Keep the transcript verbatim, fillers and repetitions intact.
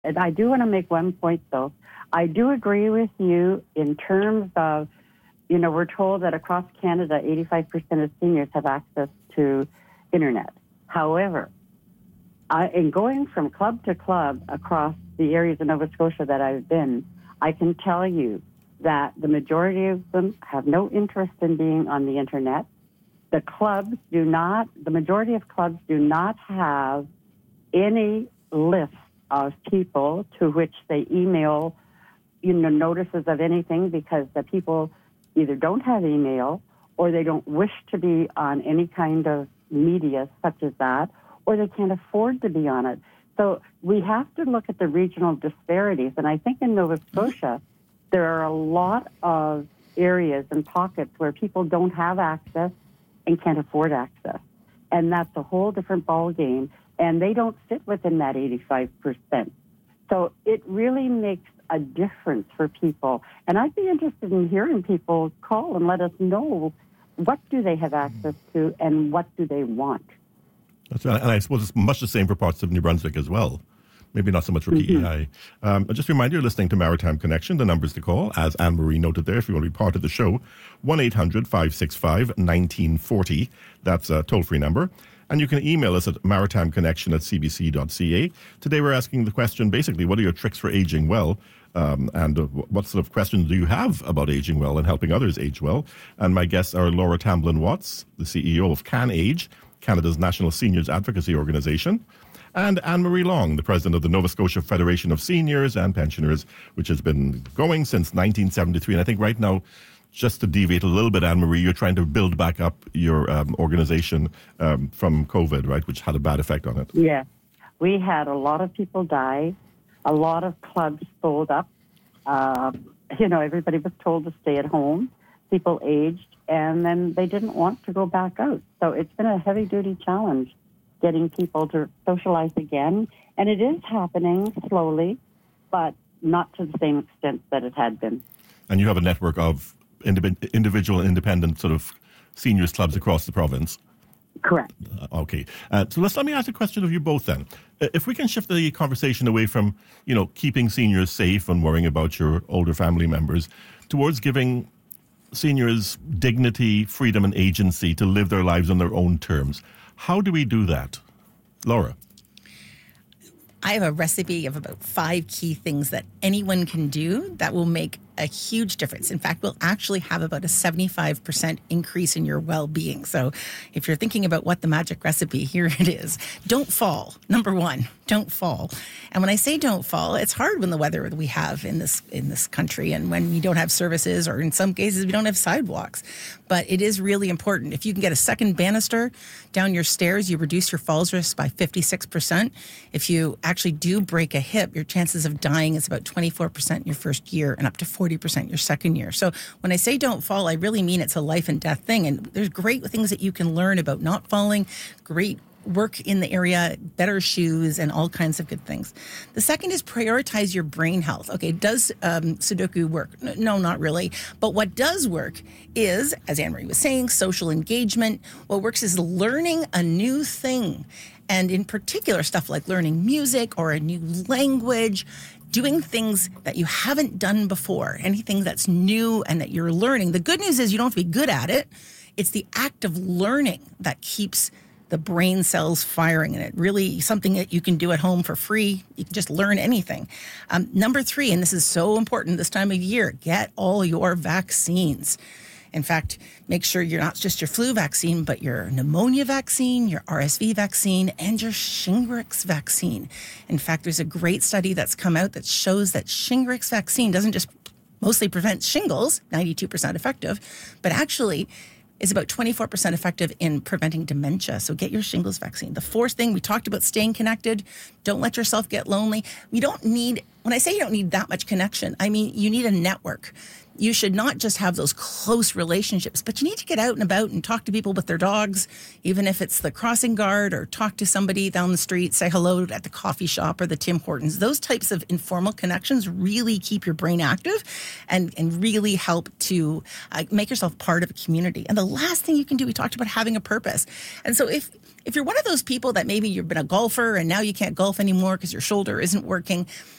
And I do want to make one point, though. I do agree with you in terms of, you know, we're told that across Canada, eighty-five percent of seniors have access to internet. However, I, in going from club to club across the areas of Nova Scotia that I've been, I can tell you that the majority of them have no interest in being on the internet. The clubs do not, the majority of clubs do not have any list of people to which they email, you know, notices of anything, because the people either don't have email or they don't wish to be on any kind of media such as that, or they can't afford to be on it. So we have to look at the regional disparities. And I think in Nova Scotia, there are a lot of areas and pockets where people don't have access and can't afford access. And that's a whole different ballgame. And they don't fit within that eighty-five percent. So it really makes a difference for people. And I'd be interested in hearing people call and let us know, what do they have access to and what do they want? That's right. And I suppose it's much the same for parts of New Brunswick as well. Maybe not so much for mm-hmm. P E I. Um, just a reminder, you're listening to Maritime Connection. The numbers to call, as Anne-Marie noted there, if you want to be part of the show, one eight hundred five six five one nine four zero. That's a toll-free number. And you can email us at maritimeconnection at c b c dot c a. Today we're asking the question, basically, what are your tricks for aging well? Um, and uh, what sort of questions do you have about aging well and helping others age well? And my guests are Laura Tamblyn-Watts, the C E O of CanAge, Canada's National Seniors Advocacy Organisation, and Anne-Marie Long, the president of the Nova Scotia Federation of Seniors and Pensioners, which has been going since nineteen seventy-three. And I think right now, just to deviate a little bit, Anne-Marie, you're trying to build back up your um, organization um, from COVID, right, which had a bad effect on it. Yeah. We had a lot of people die. A lot of clubs sold up. Uh, you know, everybody was told to stay at home. People aged, and then they didn't want to go back out. So it's been a heavy-duty challenge getting people to socialize again. And it is happening slowly, but not to the same extent that it had been. And you have a network of individual and independent sort of seniors clubs across the province. Correct. Uh, okay. Uh, so let's let me ask a question of you both then. Uh, if we can shift the conversation away from, you know, keeping seniors safe and worrying about your older family members towards giving seniors dignity, freedom and agency to live their lives on their own terms. How do we do that? Laura? I have a recipe of about five key things that anyone can do that will make a huge difference. In fact, we'll actually have about a seventy-five percent increase in your well-being. So if you're thinking about what the magic recipe, here it is. Don't fall. Number one, don't fall. And when I say don't fall, it's hard when the weather that we have in this in this country and when we don't have services, or in some cases we don't have sidewalks. But it is really important. If you can get a second banister down your stairs, you reduce your falls risk by fifty-six percent. If you actually do break a hip, your chances of dying is about twenty-four percent in your first year and up to forty percent your second year. So when I say don't fall, I really mean it's a life and death thing. And there's great things that you can learn about not falling, great work in the area, better shoes, and all kinds of good things. The second is prioritize your brain health. Okay, does um, Sudoku work? No, not really. But what does work is, as Anne-Marie was saying, social engagement. What works is learning a new thing. And in particular, stuff like learning music or a new language, doing things that you haven't done before, anything that's new and that you're learning. The good news is you don't have to be good at it. It's the act of learning that keeps the brain cells firing, and it really something that you can do at home for free. You can just learn anything. Um, number three, and this is so important this time of year, get all your vaccines. In fact, make sure you're not just your flu vaccine, but your pneumonia vaccine, your R S V vaccine, and your Shingrix vaccine. In fact, there's a great study that's come out that shows that Shingrix vaccine doesn't just mostly prevent shingles, ninety-two percent effective, but actually is about twenty-four percent effective in preventing dementia. So get your shingles vaccine. The fourth thing, we talked about staying connected. Don't let yourself get lonely. We don't need when I say you don't need that much connection, I mean, you need a network. You should not just have those close relationships, but you need to get out and about and talk to people with their dogs, even if it's the crossing guard, or talk to somebody down the street, say hello at the coffee shop or the Tim Hortons. Those types of informal connections really keep your brain active and, and really help to uh, make yourself part of a community. And the last thing you can do, we talked about having a purpose. And so if if you're one of those people that maybe you've been a golfer and now you can't golf anymore because your shoulder isn't working,